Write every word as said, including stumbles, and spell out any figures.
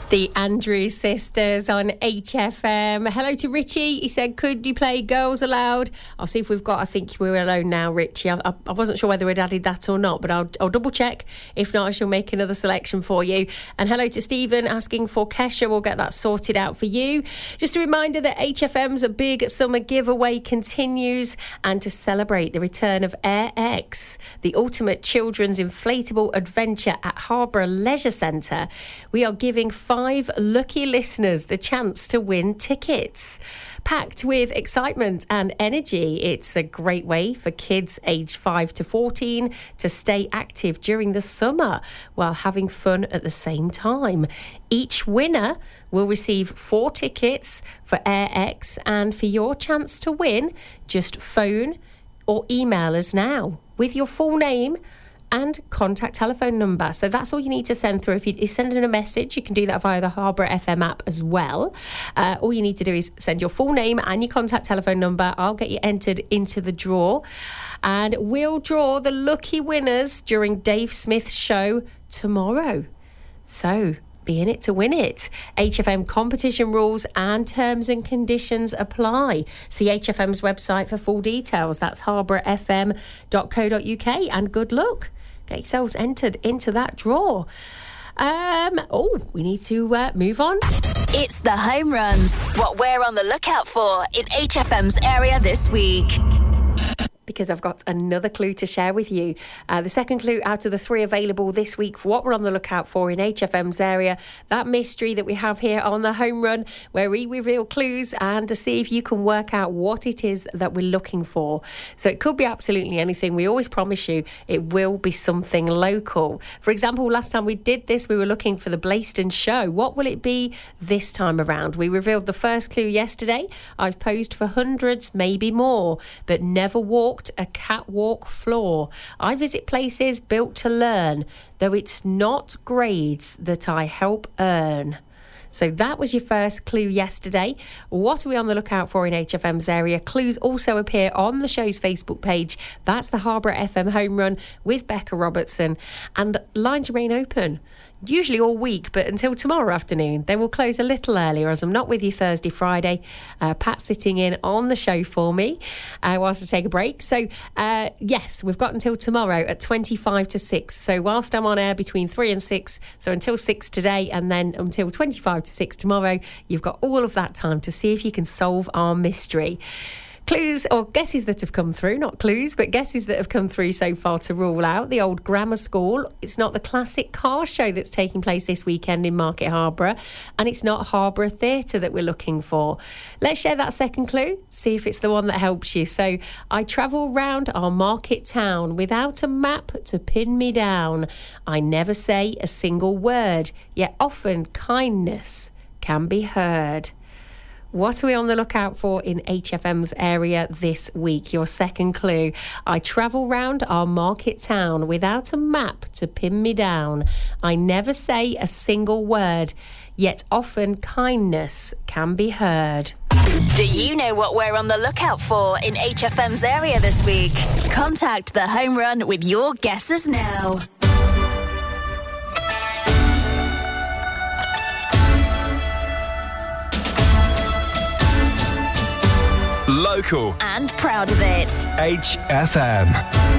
The Andrews Sisters on H F M. Hello to Richie. He said, could you play Girls Aloud? I'll see if we've got I Think We're Alone Now, Richie. I, I, I wasn't sure whether we'd added that or not, but I'll, I'll double check. If not, I shall make another selection for you. And hello to Stephen asking for Kesha. We'll get that sorted out for you. Just a reminder that H F M's big summer giveaway continues, and to celebrate the return of Air X, the ultimate children's inflatable adventure at Harborough Leisure Centre, we are giving five Five lucky listeners the chance to win tickets. Packed with excitement and energy, it's a great way for kids aged five to fourteen to stay active during the summer while having fun at the same time. Each winner will receive four tickets for Air X, and for your chance to win, just phone or email us now with your full name and contact telephone number. So that's all you need to send through. If you send in a message, you can do that via the Harborough F M app as well. Uh, all you need to do is send your full name and your contact telephone number. I'll get you entered into the draw, and we'll draw the lucky winners during Dave Smith's show tomorrow. So be in it to win it. H F M competition rules and terms and conditions apply. See H F M's website for full details. That's harborough f m dot co dot u k, and good luck. Get yourselves entered into that draw. Um, oh, we need to uh, move on. It's the home runs. What we're on the lookout for in H F M's area this week. Because I've got another clue to share with you. Uh, the second clue out of the three available this week for what we're on the lookout for in H F M's area. That mystery that we have here on the home run, where we reveal clues and to see if you can work out what it is that we're looking for. So it could be absolutely anything. We always promise you it will be something local. For example, last time we did this, we were looking for the Blaisdon show. What will it be this time around? We revealed the first clue yesterday. I've posed for hundreds, maybe more, but never walked a catwalk floor. I visit places built to learn, though it's not grades that I help earn. So that was your first clue yesterday. What are we on the lookout for in H F M's area? Clues also appear on the show's Facebook page. That's the Harborough F M Home Run with Becca Robertson. And lines remain open, usually all week, but until tomorrow afternoon. They will close a little earlier as I'm not with you Thursday, Friday. Uh, Pat's sitting in on the show for me uh, whilst I take a break. So, uh, yes, we've got until tomorrow at twenty-five to six. So whilst I'm on air between three and six, so until six today and then until twenty-five to six tomorrow, you've got all of that time to see if you can solve our mystery. Clues or guesses that have come through, not clues, but guesses that have come through so far to rule out the old grammar school. It's not the classic car show that's taking place this weekend in Market Harborough, and it's not Harborough Theatre that we're looking for. Let's share that second clue, see if it's the one that helps you. So, I travel round our market town without a map to pin me down. I never say a single word, yet often kindness can be heard. What are we on the lookout for in H F M's area this week? Your second clue. I travel round our market town without a map to pin me down. I never say a single word, yet often kindness can be heard. Do you know what we're on the lookout for in H F M's area this week? Contact the home run with your guesses now. Local and proud of it. H F M.